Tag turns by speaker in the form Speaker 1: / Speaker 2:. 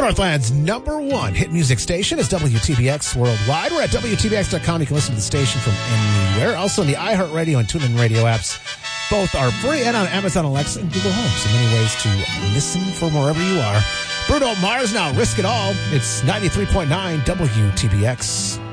Speaker 1: Northland's #1 hit music station is WTBX Worldwide. We're at WTBX.com. You can listen to the station from anywhere. Also in the iHeartRadio and TuneIn Radio apps. Both are free and on Amazon Alexa and Google Home. So many ways to listen from wherever you are. Bruno Mars now, Risk It All. It's 93.9 WTBX.